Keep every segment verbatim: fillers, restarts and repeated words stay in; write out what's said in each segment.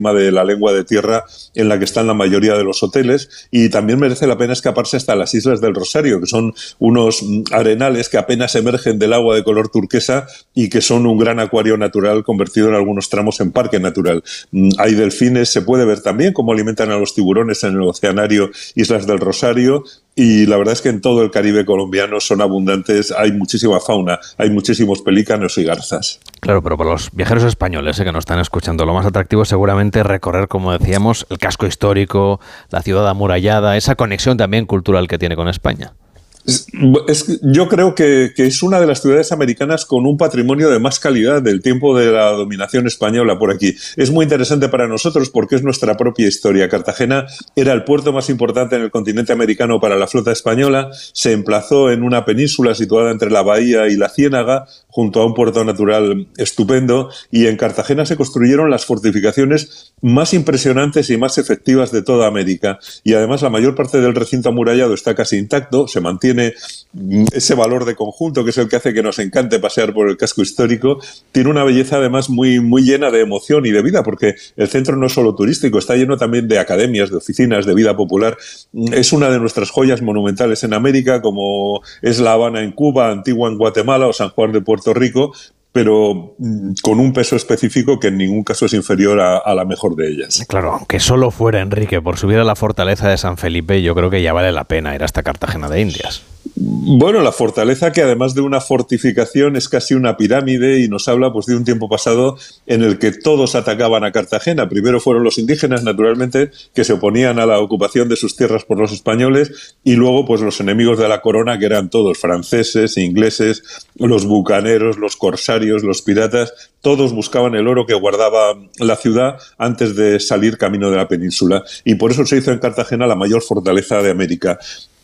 de la lengua de tierra en la que están la mayoría de los hoteles, y también merece la pena escaparse hasta las Islas del Rosario, que son unos arenales que apenas emergen del agua de color turquesa y que son un gran acuario natural convertido en algunos tramos en parque natural. Hay delfines, se puede ver también cómo alimentan a los tiburones en el oceanario Islas del Rosario, y la verdad es que en todo el Caribe colombiano son abundantes, hay muchísima fauna, hay muchísimos pelícanos y garzas. Claro, pero para los viajeros españoles eh, que nos están escuchando, lo más atractivo es seguramente recorrer, como decíamos, el casco histórico, la ciudad amurallada, esa conexión también cultural que tiene con España. Es, es, yo creo que, que es una de las ciudades americanas con un patrimonio de más calidad del tiempo de la dominación española por aquí. Es muy interesante para nosotros porque es nuestra propia historia. Cartagena era el puerto más importante en el continente americano para la flota española. Se emplazó en una península situada entre la bahía y la ciénaga, junto a un puerto natural estupendo, y en Cartagena se construyeron las fortificaciones más impresionantes y más efectivas de toda América. Y además la mayor parte del recinto amurallado está casi intacto, se mantiene tiene ese valor de conjunto que es el que hace que nos encante pasear por el casco histórico. Tiene una belleza además muy, muy llena de emoción y de vida, porque el centro no es solo turístico, está lleno también de academias, de oficinas, de vida popular. Es una de nuestras joyas monumentales en América, como es La Habana en Cuba, Antigua en Guatemala o San Juan de Puerto Rico, pero con un peso específico que en ningún caso es inferior a, a la mejor de ellas. Claro, aunque solo fuera, Enrique, por subir a la fortaleza de San Felipe, yo creo que ya vale la pena ir hasta Cartagena de Indias. Bueno, la fortaleza, que además de una fortificación es casi una pirámide, y nos habla pues de un tiempo pasado en el que todos atacaban a Cartagena. Primero fueron los indígenas, naturalmente, que se oponían a la ocupación de sus tierras por los españoles, y luego pues los enemigos de la corona, que eran todos franceses, ingleses, los bucaneros, los corsarios, los piratas. Todos buscaban el oro que guardaba la ciudad antes de salir camino de la península, y por eso se hizo en Cartagena la mayor fortaleza de América.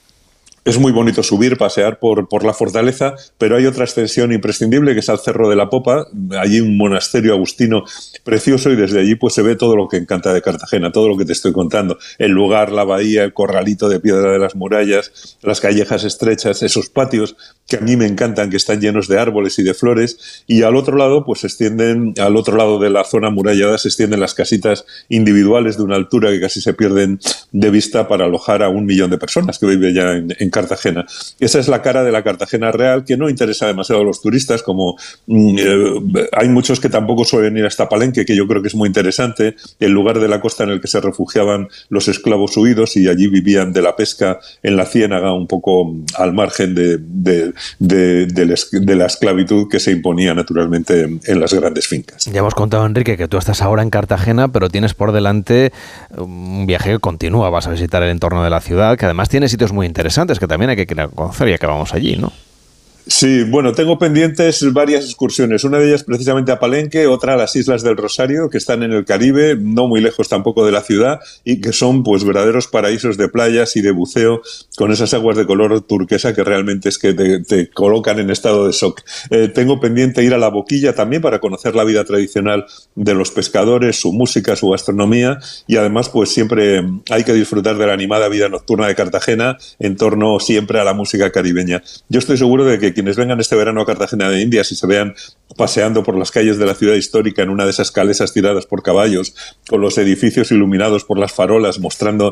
Es muy bonito subir, pasear por, por la fortaleza, pero hay otra extensión imprescindible, que es al Cerro de la Popa. Allí un monasterio agustino precioso, y desde allí pues se ve todo lo que encanta de Cartagena, todo lo que te estoy contando. El lugar, la bahía, el corralito de piedra de las murallas, las callejas estrechas, esos patios que a mí me encantan, que están llenos de árboles y de flores. Y al otro lado, pues se extienden, al otro lado de la zona amurallada, se extienden las casitas individuales de una altura que casi se pierden de vista para alojar a un millón de personas que viven ya en, en Cartagena. Esa es la cara de la Cartagena real, que no interesa demasiado a los turistas, como eh, hay muchos que tampoco suelen ir hasta Palenque, que yo creo que es muy interesante, el lugar de la costa en el que se refugiaban los esclavos huidos, y allí vivían de la pesca en la ciénaga, un poco al margen de, de, de, de, la, de la esclavitud que se imponía naturalmente en las grandes fincas. Ya hemos contado, Enrique, que tú estás ahora en Cartagena, pero tienes por delante un viaje que continúa. Vas a visitar el entorno de la ciudad, que además tiene sitios muy interesantes que también hay que conocer, ya que vamos allí, ¿no? Sí, bueno, tengo pendientes varias excursiones. Una de ellas precisamente a Palenque, otra a las Islas del Rosario, que están en el Caribe, no muy lejos tampoco de la ciudad, y que son pues verdaderos paraísos de playas y de buceo, con esas aguas de color turquesa que realmente es que te, te colocan en estado de shock. Eh, tengo pendiente ir a La Boquilla también para conocer la vida tradicional de los pescadores, su música, su gastronomía, y además pues siempre hay que disfrutar de la animada vida nocturna de Cartagena en torno siempre a la música caribeña. Yo estoy seguro de que quienes vengan este verano a Cartagena de Indias y se vean paseando por las calles de la ciudad histórica en una de esas calesas tiradas por caballos, con los edificios iluminados por las farolas mostrando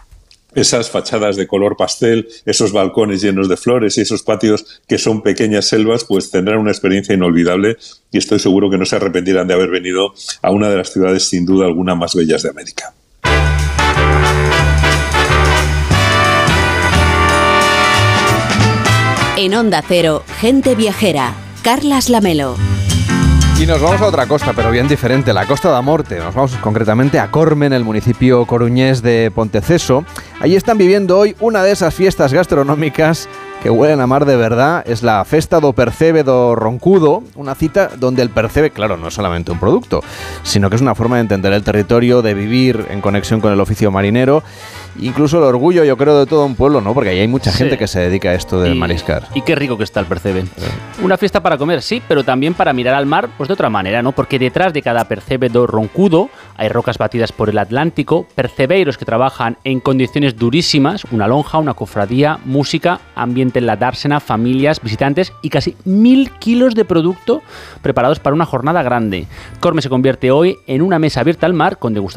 esas fachadas de color pastel, esos balcones llenos de flores y esos patios que son pequeñas selvas, pues tendrán una experiencia inolvidable, y estoy seguro que no se arrepentirán de haber venido a una de las ciudades sin duda alguna más bellas de América. En Onda Cero, Gente Viajera, Carlas Lamelo. Y nos vamos a otra costa, pero bien diferente, la Costa da Morte. Nos vamos concretamente a Cormen, el municipio coruñés de Ponteceso. Allí están viviendo hoy una de esas fiestas gastronómicas que huelen a mar de verdad. Es la Festa do Percebe do Roncudo, una cita donde el percebe, claro, no es solamente un producto, sino que es una forma de entender el territorio, de vivir en conexión con el oficio marinero, incluso el orgullo, yo creo, de todo un pueblo, ¿no? Porque ahí hay mucha gente sí. que se dedica a esto del y, mariscar. Y qué rico que está el percebe. Sí. Una fiesta para comer, sí, pero también para mirar al mar, pues de otra manera, ¿no? Porque detrás de cada percebe do Roncudo hay rocas batidas por el Atlántico, percebeiros que trabajan en condiciones durísimas, una lonja, una cofradía, música, ambiente en la dársena, familias, visitantes y casi mil kilos de producto preparados para una jornada grande. Corme se convierte hoy en una mesa abierta al mar con degustación